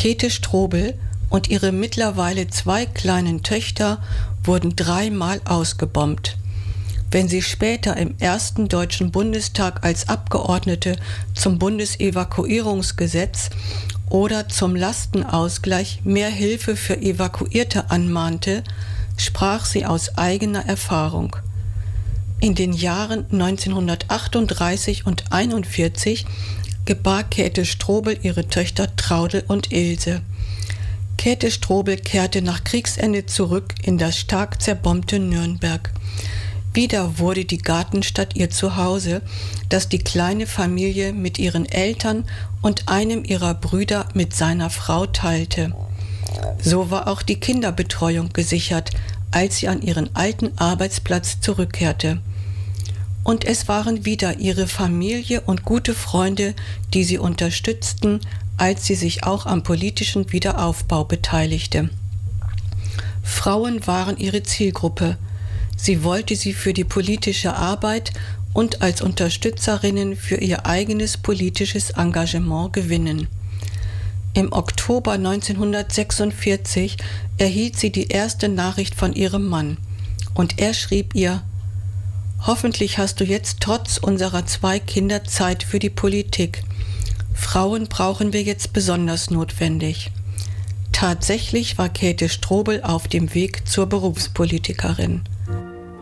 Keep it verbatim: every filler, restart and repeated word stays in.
Käthe Strobel und ihre mittlerweile zwei kleinen Töchter wurden dreimal ausgebombt. Wenn sie später im ersten Deutschen Bundestag als Abgeordnete zum Bundesevakuierungsgesetz oder zum Lastenausgleich mehr Hilfe für Evakuierte anmahnte, sprach sie aus eigener Erfahrung. In den Jahren neunzehnhundertachtunddreißig und einundvierzig gebar Käthe Strobel ihre Töchter Traudl und Ilse. Käthe Strobel kehrte nach Kriegsende zurück in das stark zerbombte Nürnberg. Wieder wurde die Gartenstadt ihr Zuhause, das die kleine Familie mit ihren Eltern und einem ihrer Brüder mit seiner Frau teilte. So war auch die Kinderbetreuung gesichert, als sie an ihren alten Arbeitsplatz zurückkehrte. Und es waren wieder ihre Familie und gute Freunde, die sie unterstützten, als sie sich auch am politischen Wiederaufbau beteiligte. Frauen waren ihre Zielgruppe. Sie wollte sie für die politische Arbeit und als Unterstützerinnen für ihr eigenes politisches Engagement gewinnen. Im Oktober neunzehnhundertsechsundvierzig erhielt sie die erste Nachricht von ihrem Mann und er schrieb ihr: Hoffentlich hast du jetzt trotz unserer zwei Kinder Zeit für die Politik. Frauen brauchen wir jetzt besonders notwendig. Tatsächlich war Käthe Strobel auf dem Weg zur Berufspolitikerin.